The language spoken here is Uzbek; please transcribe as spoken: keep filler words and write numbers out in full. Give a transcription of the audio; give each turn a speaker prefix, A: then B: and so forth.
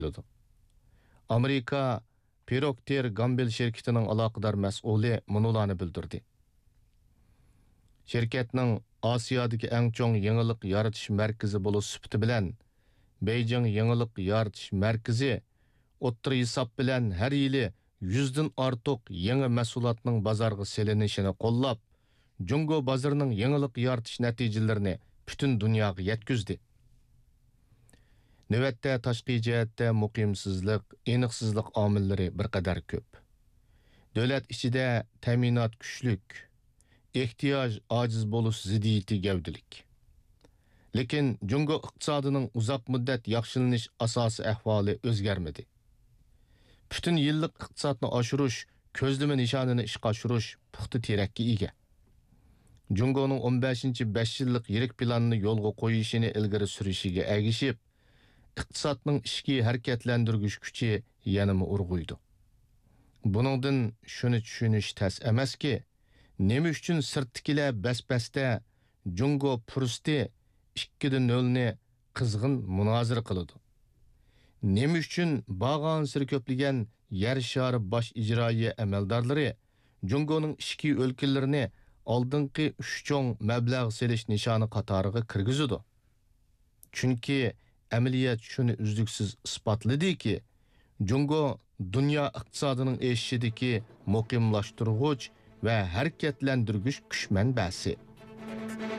A: qo'yiladi. Amerika Procter Gamble şirketining aloqador mas'uli munolarni bildirdi. Şirketning Osiyodagi eng chong yangilik yaratish markazi bo'lish sifati bilan Beijing yangilik yaratish markazi o'ttir hisob bilan har yili yuzdan ortiq yangi mahsulotning bozorga selinishini qo'llab, Jungo bozorining yangilik yaratish natijalarini butun dunyoga yetkazdi. Navbatda tashqi jihatda muqimsizlik, aniqsizlik omillari bir qadar ko'p. Davlat ichida ta'minot kuchlik, ehtiyoj ojiz bo'lish ziddiyati gavdilik. Lekin Jungo iqtisodining uzoq muddat yaxshilanish asosi ahvoli o'zgarmadi. Butun yillik iqtisodni oshirish, ko'zlama nishonini ishga oshirish puxta terakka ega. Jungoning o'n beshinchi besh yillik yirik planini yo'lga qo'yishini ilgari surishiga ergishib, iqtisodning ishki harakatlantirgich kuchi yanama urg'uydi. Buningdan shuni tushunish tas emaski, nima uchun sirtdagilar bas-basda Jungo fursati ikki nol ni qizg'in munozara qiladi. Nima uchun bag'on sir ko'pligan yer shari bosh ijroiya amaldorlari Jungoning ishki o'lkalarini oldingi uch cho'ng mablag' selish nishoni qatoriga kirgizadi. Chunki amaliyat shuni uzluksiz isbotladiki, Jungo dunyo iqtisodining o'sishidagi muqimlashtirg'ich va harakatlantirgich kuch manbasi.